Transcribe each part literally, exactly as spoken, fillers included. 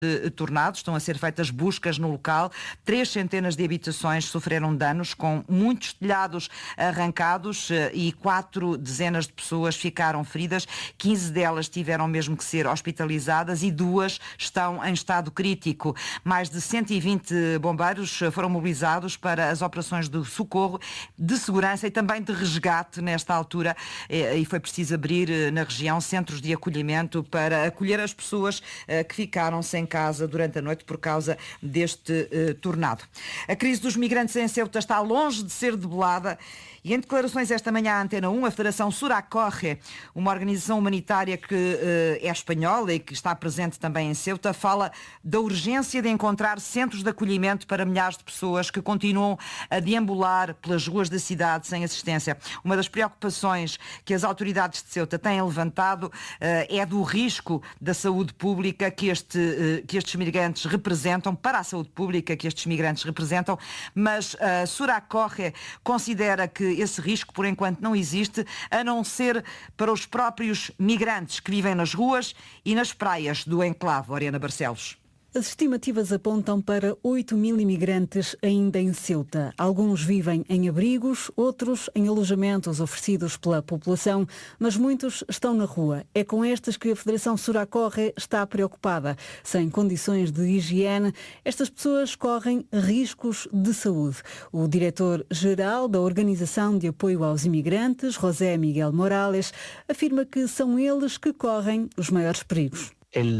tornados, estão a ser feitas buscas no local. Três centenas de habitações sofreram danos, com muitos telhados arrancados e quatro dezenas de pessoas ficaram feridas. quinze delas tiveram mesmo que ser hospitalizadas e duas estão em estado crítico. Mais de cento e vinte bombeiros foram mobilizados para as operações de socorro, de segurança e também de resgate nesta altura, e foi preciso abrir na região centros de acolhimento para acolher as pessoas que ficaram sem casa durante a noite por causa deste uh, tornado. A crise dos migrantes em Ceuta está longe de ser debelada e em declarações esta manhã à Antena um, a Federação Suracorre, uma organização humanitária que uh, é espanhola e que está presente também em Ceuta, fala da urgência de encontrar centros de acolhimento para milhares de pessoas que continuam a deambular pelas ruas da cidade sem assistência. Uma das preocupações que as autoridades de Ceuta têm levantado uh, é do risco da saúde pública que este uh, que estes migrantes representam, para a saúde pública que estes migrantes representam, mas a Suracorre considera que esse risco, por enquanto, não existe, a não ser para os próprios migrantes que vivem nas ruas e nas praias do enclave. Oriana Barcelos. As estimativas apontam para oito mil imigrantes ainda em Ceuta. Alguns vivem em abrigos, outros em alojamentos oferecidos pela população, mas muitos estão na rua. É com estes que a Federação Suracorre está preocupada. Sem condições de higiene, estas pessoas correm riscos de saúde. O diretor-geral da Organização de Apoio aos Imigrantes, José Miguel Morales, afirma que são eles que correm os maiores perigos.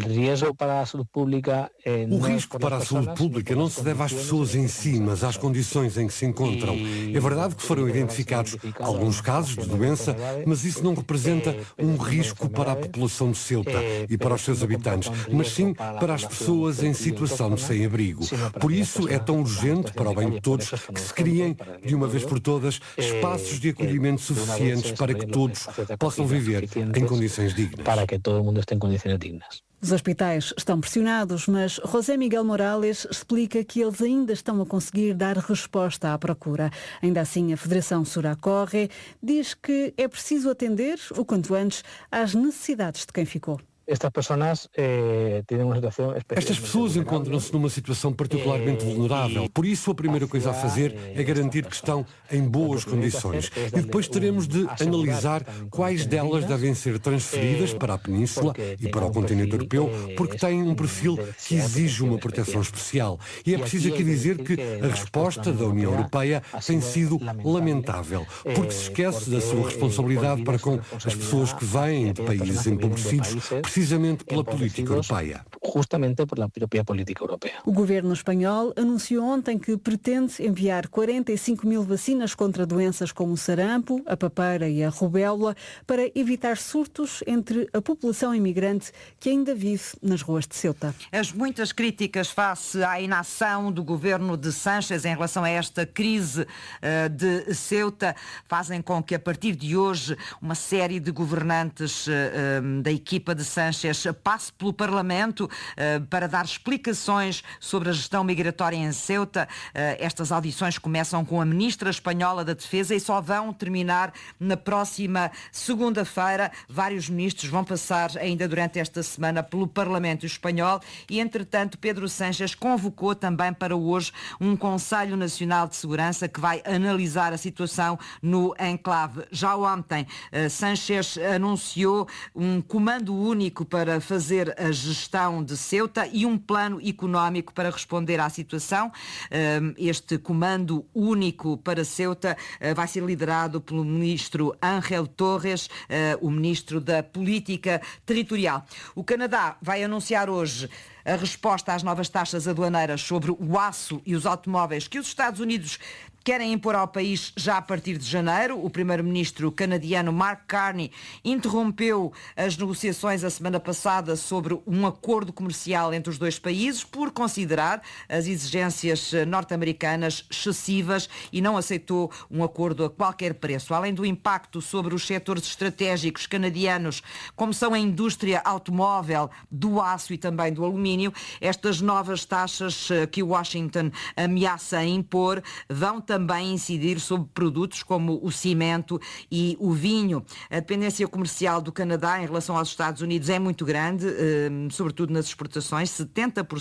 O risco para a saúde pública não se deve às pessoas em si, mas às condições em que se encontram. É verdade que foram identificados alguns casos de doença, mas isso não representa um risco para a população de Ceuta e para os seus habitantes, mas sim para as pessoas em situação de sem-abrigo. Por isso é tão urgente, para o bem de todos, que se criem, de uma vez por todas, espaços de acolhimento suficientes para que todos possam viver em condições dignas. Para que todo mundo esteja em condições dignas. Os hospitais estão pressionados, mas José Miguel Morales explica que eles ainda estão a conseguir dar resposta à procura. Ainda assim, a Federação Suracorre diz que é preciso atender, o quanto antes, às necessidades de quem ficou. Estas pessoas, eh, uma situação Estas pessoas encontram-se numa situação particularmente vulnerável. Por isso, a primeira coisa a fazer é garantir que estão em boas condições. E depois teremos de analisar quais delas devem ser transferidas para a Península e para o continente europeu, porque têm um perfil que exige uma proteção especial. E é preciso aqui dizer que a resposta da União Europeia tem sido lamentável, porque se esquece da sua responsabilidade para com as pessoas que vêm de países empobrecidos, precisamente pela política europeia. Justamente pela própria política europeia. O governo espanhol anunciou ontem que pretende enviar quarenta e cinco mil vacinas contra doenças como o sarampo, a papeira e a rubéola para evitar surtos entre a população imigrante que ainda vive nas ruas de Ceuta. As muitas críticas face à inação do governo de Sánchez em relação a esta crise uh, de Ceuta fazem com que a partir de hoje uma série de governantes uh, um, da equipa de Sánchez passe pelo Parlamento uh, para dar explicações sobre a gestão migratória em Ceuta. Uh, estas audições começam com a ministra espanhola da Defesa e só vão terminar na próxima segunda-feira. Vários ministros vão passar ainda durante esta semana pelo Parlamento espanhol e, entretanto, Pedro Sánchez convocou também para hoje um Conselho Nacional de Segurança que vai analisar a situação no enclave. Já ontem, uh, Sánchez anunciou um comando único para fazer a gestão de Ceuta e um plano económico para responder à situação. Este comando único para Ceuta vai ser liderado pelo ministro Ángel Torres, o ministro da Política Territorial. O Canadá vai anunciar hoje a resposta às novas taxas aduaneiras sobre o aço e os automóveis que os Estados Unidos querem impor ao país já a partir de janeiro. O primeiro-ministro canadiano Mark Carney interrompeu as negociações a semana passada sobre um acordo comercial entre os dois países por considerar as exigências norte-americanas excessivas e não aceitou um acordo a qualquer preço. Além do impacto sobre os setores estratégicos canadianos, como são a indústria automóvel, do aço e também do alumínio, alumínio. Estas novas taxas que Washington ameaça impor vão também incidir sobre produtos como o cimento e o vinho. A dependência comercial do Canadá em relação aos Estados Unidos é muito grande, sobretudo nas exportações. setenta por